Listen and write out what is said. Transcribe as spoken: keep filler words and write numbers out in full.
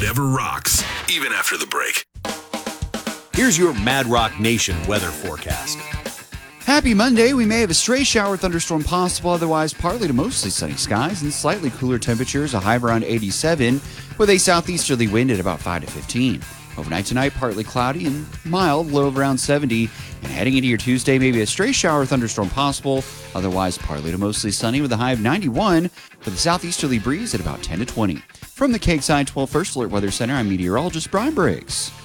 whatever rocks, even after the break. Here's your Mad Rock Nation weather forecast. Happy Monday. We may have a stray shower thunderstorm possible, otherwise partly to mostly sunny skies and slightly cooler temperatures, a high of around eighty-seven with a southeasterly wind at about five to fifteen. Overnight tonight, partly cloudy and mild, low of around seventy. And heading into your Tuesday, maybe a stray shower thunderstorm possible, otherwise partly to mostly sunny with a high of ninety-one with a southeasterly breeze at about ten to twenty. From the Cakeside twelve First Alert Weather Center, I'm meteorologist Brian Briggs.